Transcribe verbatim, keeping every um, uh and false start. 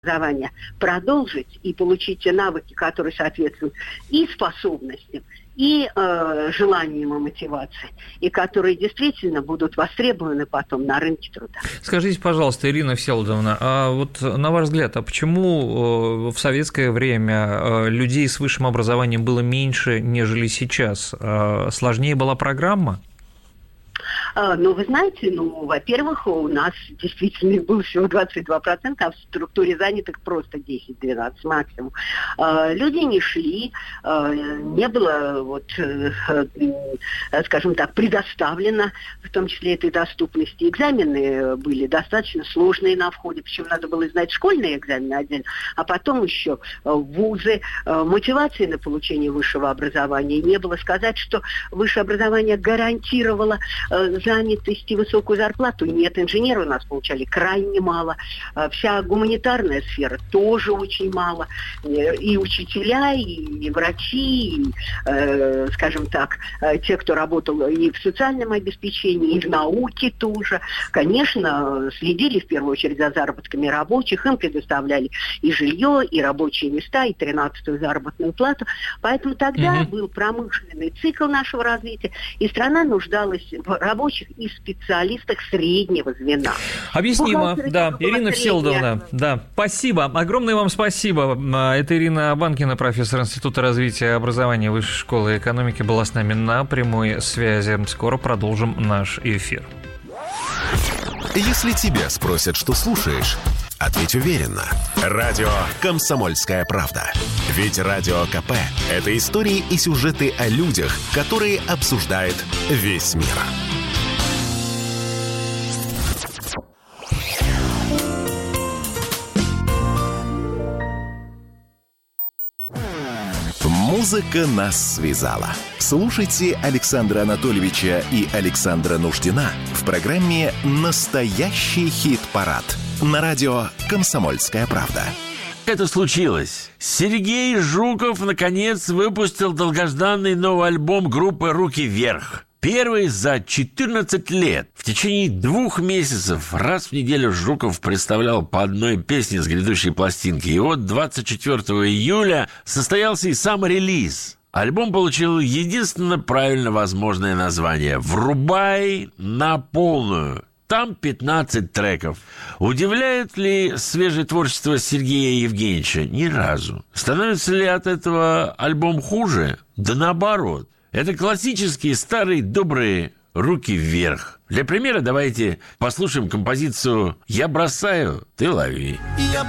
образования продолжить и получить те навыки, которые соответствуют и способностям, и э, желанием и мотивации, и которые действительно будут востребованы потом на рынке труда. Скажите, пожалуйста, Ирина Всеволодовна, а вот на ваш взгляд, а почему в советское время людей с высшим образованием было меньше, нежели сейчас? Сложнее была программа? Ну, вы знаете, ну, во-первых, у нас действительно их было всего двадцать два процента, а в структуре занятых просто десять-двенадцать максимум. Люди не шли, не было, вот, скажем так, предоставлено, в том числе этой доступности. Экзамены были достаточно сложные на входе, причем надо было знать школьные экзамены отдельно, а потом еще вузы. Мотивации на получение высшего образования не было. Сказать, что высшее образование гарантировало занятость и высокую зарплату. Нет, инженеры у нас получали крайне мало. Вся гуманитарная сфера тоже очень мало. И учителя, и врачи, и, э, скажем так, те, кто работал и в социальном обеспечении, и в науке тоже, конечно, следили в первую очередь за заработками рабочих, им предоставляли и жилье, и рабочие места, и тринадцатую заработную плату. Поэтому тогда mm-hmm. был промышленный цикл нашего развития, и страна нуждалась в рабочих и специалистах среднего звена. Объяснимо, да. Ирина Всеволодовна, да, спасибо. Огромное вам спасибо. Это Ирина Банкина, профессор Института развития образования Высшей школы экономики, была с нами на прямой связи. Скоро продолжим наш эфир. Если тебя спросят, что слушаешь, ответь уверенно. Радио «Комсомольская правда». Ведь Радио КП – это истории и сюжеты о людях, которые обсуждает весь мир. Музыка нас связала. Слушайте Александра Анатольевича и Александра Нуждина в программе «Настоящий хит-парад» на радио «Комсомольская правда». Это случилось. Сергей Жуков наконец выпустил долгожданный новый альбом группы «Руки вверх». Первый за четырнадцать лет. В течение двух месяцев раз в неделю Жуков представлял по одной песне с грядущей пластинки. И вот двадцать четвёртого июля состоялся и сам релиз. Альбом получил единственно правильно возможное название «Врубай на полную». Там пятнадцать треков. Удивляет ли свежее творчество Сергея Евгеньевича? Ни разу. Становится ли от этого альбом хуже? Да наоборот. Это классические старые добрые «Руки вверх». Для примера давайте послушаем композицию «Я бросаю, ты лови». Я